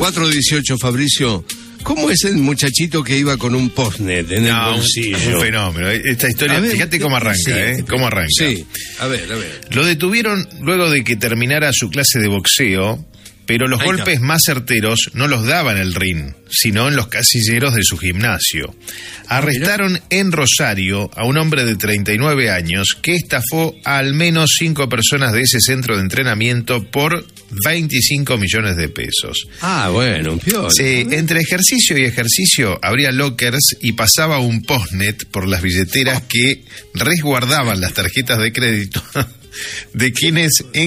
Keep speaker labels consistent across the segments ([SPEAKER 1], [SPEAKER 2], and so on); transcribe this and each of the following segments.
[SPEAKER 1] 418, Fabricio. ¿Cómo es el muchachito que iba con un postnet en el bolsillo?
[SPEAKER 2] Un fenómeno. Esta historia, fíjate cómo arranca,
[SPEAKER 1] sí,
[SPEAKER 2] cómo arranca.
[SPEAKER 1] Sí, a ver.
[SPEAKER 2] Lo detuvieron luego de que terminara su clase de boxeo, pero los golpes más certeros no los daba en el ring, sino en los casilleros de su gimnasio. Arrestaron en Rosario a un hombre de 39 años que estafó a al menos 5 personas de ese centro de entrenamiento por 25 millones de pesos.
[SPEAKER 1] Ah, bueno, un piola.
[SPEAKER 2] Sí, entre ejercicio y ejercicio abría lockers y pasaba un postnet por las billeteras que resguardaban las tarjetas de crédito de quienes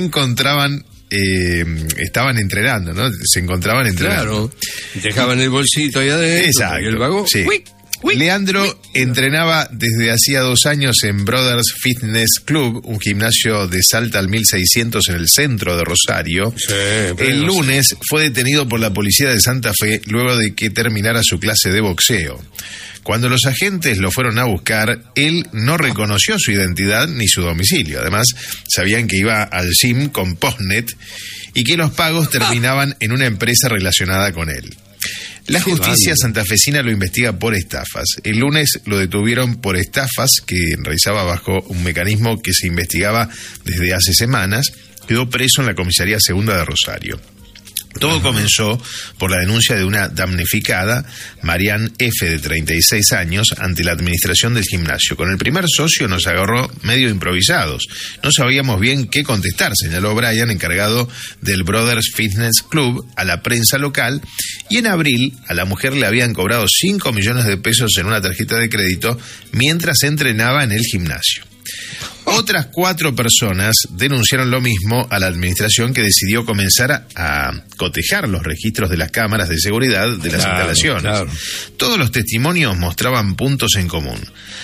[SPEAKER 2] estaban entrenando, ¿no? Se encontraban entrenando.
[SPEAKER 1] Claro, dejaban el bolsito ahí adentro.
[SPEAKER 2] Exacto.
[SPEAKER 1] Y el vagón.
[SPEAKER 2] Sí. Leandro entrenaba desde hacía 2 años en Brothers Fitness Club, un gimnasio de Salta al 1600 en el centro de Rosario.
[SPEAKER 1] Sí,
[SPEAKER 2] el lunes fue detenido por la policía de Santa Fe luego de que terminara su clase de boxeo. Cuando los agentes lo fueron a buscar, él no reconoció su identidad ni su domicilio. Además, sabían que iba al gym con postnet y que los pagos terminaban en una empresa relacionada con él. La justicia santafesina lo investiga por estafas. El lunes lo detuvieron por estafas que realizaba bajo un mecanismo que se investigaba desde hace semanas. Quedó preso en la comisaría segunda de Rosario. Todo comenzó por la denuncia de una damnificada, Marian F., de 36 años, ante la administración del gimnasio. Con el primer socio nos agarró medio improvisados. No sabíamos bien qué contestar, señaló Brian, encargado del Brothers Fitness Club, a la prensa local. Y en abril, a la mujer le habían cobrado 5 millones de pesos en una tarjeta de crédito mientras entrenaba en el gimnasio. Otras 4 personas denunciaron lo mismo a la administración, que decidió comenzar a cotejar los registros de las cámaras de seguridad de las instalaciones. Claro. Todos los testimonios mostraban puntos en común.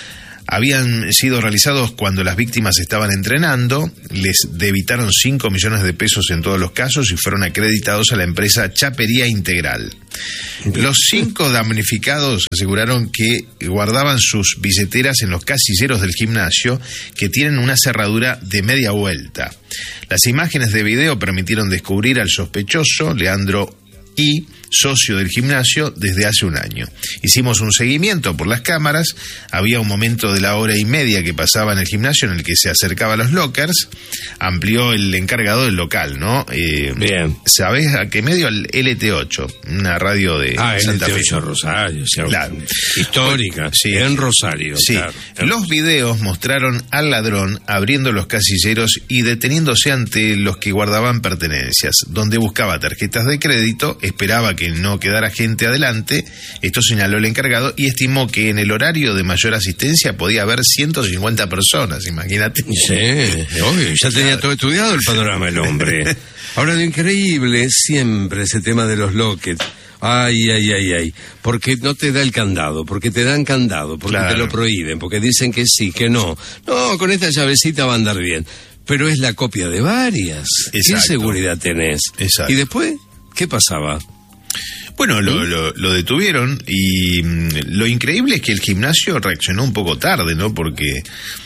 [SPEAKER 2] Habían sido realizados cuando las víctimas estaban entrenando, les debitaron 5 millones de pesos en todos los casos y fueron acreditados a la empresa Chapería Integral. Los 5 damnificados aseguraron que guardaban sus billeteras en los casilleros del gimnasio, que tienen una cerradura de media vuelta. Las imágenes de video permitieron descubrir al sospechoso, Leandro I., socio del gimnasio desde hace un año. Hicimos un seguimiento por las cámaras. Había un momento de la hora y media que pasaba en el gimnasio en el que se acercaba a los lockers. Amplió el encargado del local, ¿no?
[SPEAKER 1] Bien.
[SPEAKER 2] ¿Sabés a qué medio? Al LT8, una radio de Santa Fe.
[SPEAKER 1] LT8 Rosario,
[SPEAKER 2] claro.
[SPEAKER 1] Histórica,
[SPEAKER 2] sí.
[SPEAKER 1] En Rosario.
[SPEAKER 2] Sí.
[SPEAKER 1] Claro.
[SPEAKER 2] Los videos mostraron al ladrón abriendo los casilleros y deteniéndose ante los que guardaban pertenencias, donde buscaba tarjetas de crédito, esperaba que no quedara gente adelante. Esto señaló el encargado y estimó que en el horario de mayor asistencia podía haber 150 personas, imagínate.
[SPEAKER 1] Sí, obvio, ya tenía todo estudiado el panorama el hombre. Ahora, lo increíble es siempre ese tema de los lockets. Ay, porque no te da el candado, porque te dan candado, porque te lo prohíben, porque dicen que sí, que no. No, con esta llavecita va a andar bien. Pero es la copia de varias.
[SPEAKER 2] Exacto.
[SPEAKER 1] ¿Qué seguridad tenés?
[SPEAKER 2] Exacto.
[SPEAKER 1] ¿Y después qué pasaba?
[SPEAKER 2] Bueno, lo detuvieron y lo increíble es que el gimnasio reaccionó un poco tarde, ¿no? Porque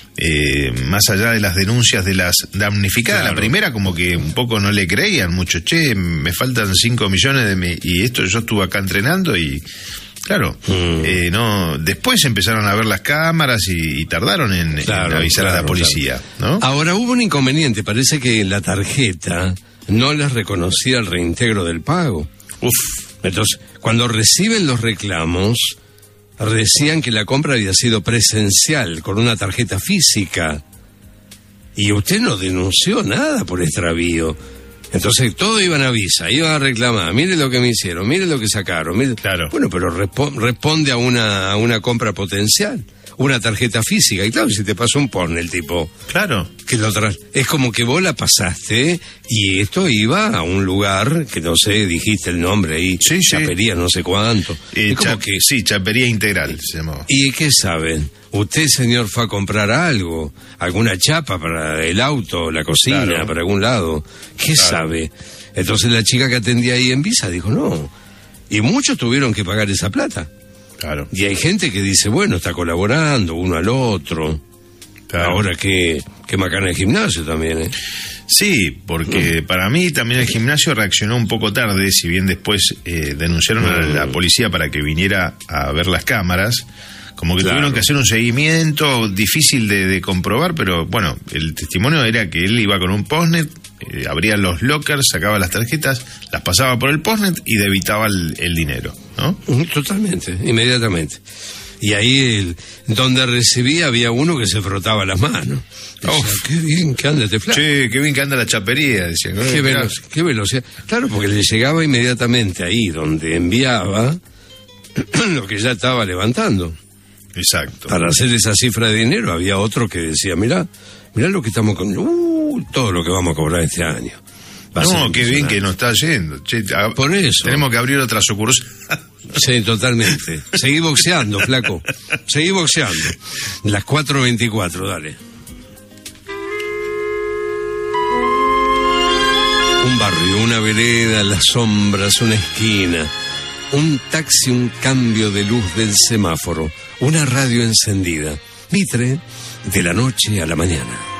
[SPEAKER 2] más allá de las denuncias de las damnificadas, la primera como que un poco no le creían mucho. Che, me faltan 5 millones y esto yo estuve acá entrenando y... Claro, no. Después empezaron a ver las cámaras y tardaron en avisar a la policía, ¿no?
[SPEAKER 1] Ahora, hubo un inconveniente. Parece que la tarjeta no les reconocía el reintegro del pago. Entonces, cuando reciben los reclamos, decían que la compra había sido presencial, con una tarjeta física. Y usted no denunció nada por extravío. Entonces todos iban a visa, iban a reclamar, mire lo que me hicieron, mire lo que sacaron, mire.
[SPEAKER 2] Claro.
[SPEAKER 1] Bueno, pero responde a una compra potencial, una tarjeta física, y claro, si te pasó un porno el tipo.
[SPEAKER 2] Claro.
[SPEAKER 1] Que es como que vos la pasaste y esto iba a un lugar que no sé, dijiste el nombre ahí,
[SPEAKER 2] sí,
[SPEAKER 1] Chapería, no sé cuánto.
[SPEAKER 2] Sí, Chapería Integral se llamaba.
[SPEAKER 1] ¿Y qué saben? Usted, señor, fue a comprar algo, alguna chapa para el auto, la cocina, para algún lado. ¿Qué sabe? Entonces la chica que atendía ahí en Visa dijo no. Y muchos tuvieron que pagar esa plata.
[SPEAKER 2] Claro.
[SPEAKER 1] Y hay gente que dice, bueno, está colaborando uno al otro. Claro. Ahora qué macana el gimnasio también, ¿eh?
[SPEAKER 2] Sí, porque para mí también el gimnasio reaccionó un poco tarde, si bien después denunciaron a la policía para que viniera a ver las cámaras, como que tuvieron que hacer un seguimiento difícil de comprobar, pero bueno, el testimonio era que él iba con un postnet, abría los lockers, sacaba las tarjetas, las pasaba por el postnet y debitaba el dinero, ¿no?
[SPEAKER 1] Totalmente, inmediatamente. Y ahí, donde recibía, había uno que se frotaba las manos. Decía, qué bien que anda este flaco.
[SPEAKER 2] Sí, qué bien que anda la chapería, decía.
[SPEAKER 1] Qué velocidad. Claro, porque le llegaba inmediatamente ahí donde enviaba lo que ya estaba levantando.
[SPEAKER 2] Exacto.
[SPEAKER 1] Para hacer esa cifra de dinero había otro que decía, mirá lo que estamos con... todo lo que vamos a cobrar este año.
[SPEAKER 2] No, qué bien que nos está yendo. Che,
[SPEAKER 1] por eso.
[SPEAKER 2] Tenemos que abrir otra sucursal.
[SPEAKER 1] Sí, totalmente. Seguí boxeando, flaco. Seguí boxeando. Las 4:24, dale. Un barrio, una vereda, las sombras, una esquina, un taxi, un cambio de luz del semáforo, una radio encendida. Mitre, de la noche a la mañana.